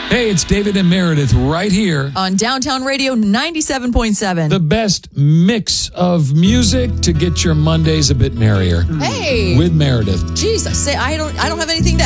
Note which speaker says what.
Speaker 1: Hey, it's David and Meredith right here.
Speaker 2: On Downtown Radio 97.7.
Speaker 1: The best mix of music to get your Mondays a bit merrier.
Speaker 2: Hey.
Speaker 1: With Meredith.
Speaker 2: Jesus, say I don't have anything to